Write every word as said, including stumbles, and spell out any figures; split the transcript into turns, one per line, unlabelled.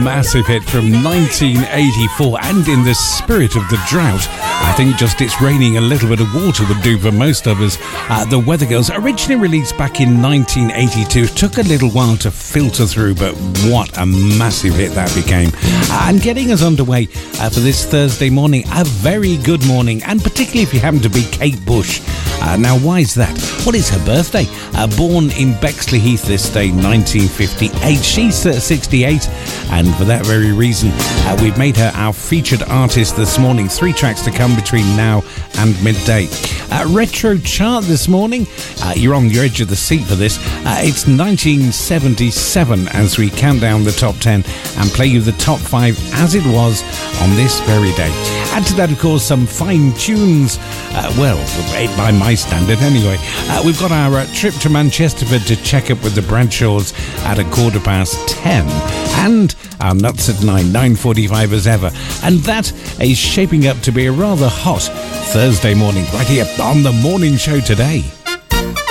massive hit from nineteen eighty-four, and in the spirit of the drought, I think just it's raining a little bit of water would do for most of us. Uh, the Weather Girls, originally released back in nineteen eighty-two, took a little while to filter through, but what a massive hit that became. Uh, and getting us underway uh, for this Thursday morning, a very good morning, and particularly if you happen to be Kate Bush. Uh, now, why is that? Well, it's her birthday. Uh, born in Bexley Heath this day, nineteen fifty-eight. She's uh, sixty-eight, and for that very reason, uh, we've made her our featured artist this morning. Three tracks to come between now and midday. Uh, retro chart this morning. Uh, you're on your edge of the seat for this. Uh, it's nineteen seventy-seven as we count down the top ten and play you the top five as it was on this very day. Add to that, of course, some fine tunes. Uh, well, by my standard anyway. Uh, we've got our uh, trip to Manchesterford to check up with the Bradshaws at a quarter past ten. And our nuts at nine, nine forty-five as ever. And that is shaping up to be a rather hot Thursday morning right here on the morning show today.